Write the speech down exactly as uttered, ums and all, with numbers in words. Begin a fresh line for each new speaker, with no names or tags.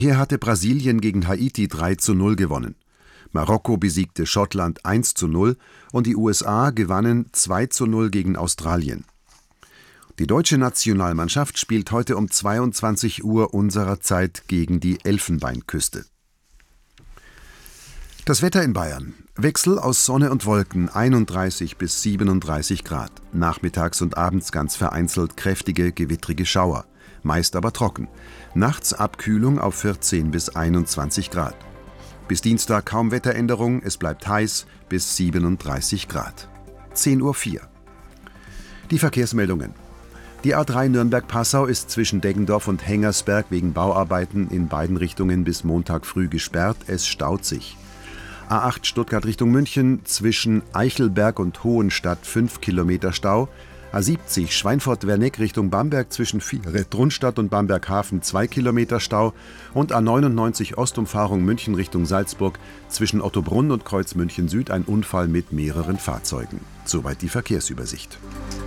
Hier hatte Brasilien gegen Haiti drei zu null gewonnen. Marokko besiegte Schottland eins zu null und die U S A gewannen zwei zu null gegen Australien. Die deutsche Nationalmannschaft spielt heute um zweiundzwanzig Uhr unserer Zeit gegen die Elfenbeinküste. Das Wetter in Bayern. Wechsel aus Sonne und Wolken, einunddreißig bis siebenunddreißig Grad. Nachmittags und abends ganz vereinzelt kräftige, gewittrige Schauer. Meist aber trocken. Nachts Abkühlung auf vierzehn bis einundzwanzig Grad. Bis Dienstag kaum Wetteränderung, es bleibt heiß bis siebenunddreißig Grad. zehn Uhr vier. Die Verkehrsmeldungen. Die A drei Nürnberg-Passau ist zwischen Deggendorf und Hengersberg wegen Bauarbeiten in beiden Richtungen bis Montag früh gesperrt. Es staut sich. A acht Stuttgart Richtung München zwischen Eichelberg und Hohenstadt fünf Kilometer Stau. A siebzig Schweinfurt-Werneck Richtung Bamberg zwischen Vieret-Rundstadt und Bamberg-Hafen zwei Kilometer Stau und A neunundneunzig Ostumfahrung München Richtung Salzburg zwischen Ottobrunn und Kreuz München Süd ein Unfall mit mehreren Fahrzeugen. Soweit die Verkehrsübersicht.